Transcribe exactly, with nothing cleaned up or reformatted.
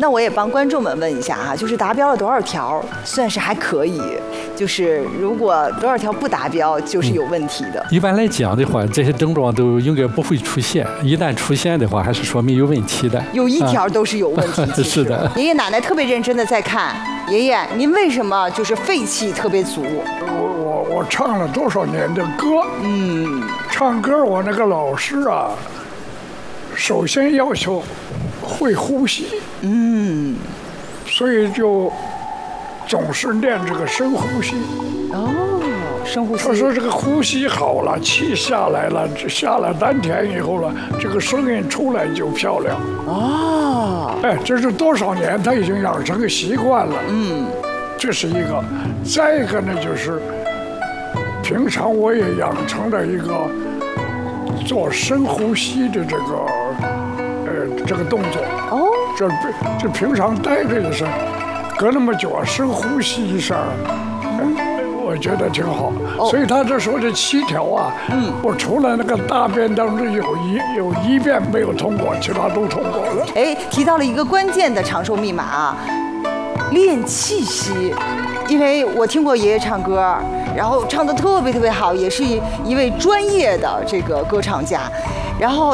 那我也帮观众们问一下哈，就是达标了多少条算是还可以？就是如果多少条不达标，就是有问题的。 一般来讲的话，这些症状都应该不会出现。一旦出现的话，还是说明有问题的。 有一条都是有问题。 啊、是的。 爷爷奶奶特别认真的在看。爷爷，您为什么就是肺气特别足？ 我我我唱了多少年的歌？嗯，唱歌我那个老师啊，首先要求会呼吸。嗯，所以就。总是练这个深呼吸哦，深呼吸。 他说这个呼吸好了，气下来了，下了丹田以后了，这个声音出来就漂亮。哦，哎，这是多少年他已经养成个习惯了。嗯，这是一个。再一个呢，就是平常我也养成了一个做深呼吸的这个呃这个动作。哦，这这平常待着也是。隔那么久啊，深呼吸一下，嗯，我觉得挺好。哦、所以他这说这七条啊，嗯，我除了那个大便当中有一有一遍没有通过，其他都通过了。 哎，提到了一个关键的长寿密码啊，练气息。因为我听过爷爷唱歌，然后唱得特别特别好，也是一位专业的这个歌唱家，然后。